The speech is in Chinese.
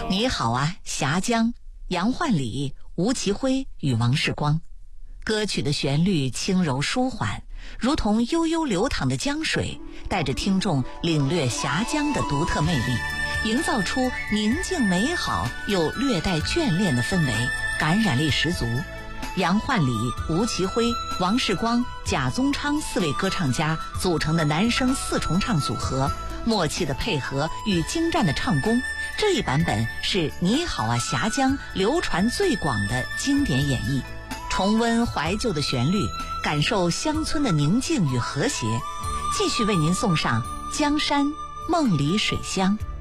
你好啊，峡江，杨焕礼、吴奇辉与王世光。歌曲的旋律轻柔舒缓，如同悠悠流淌的江水，带着听众领略峡江的独特魅力，营造出宁静美好又略带眷恋的氛围，感染力十足。杨焕礼、吴奇辉、王世光、贾宗昌4位歌唱家组成的男声4重唱组合，默契的配合与精湛的唱功，这一版本是你好啊峡江流传最广的经典演绎。重温怀旧的旋律，感受乡村的宁静与和谐，继续为您送上江山梦里水乡。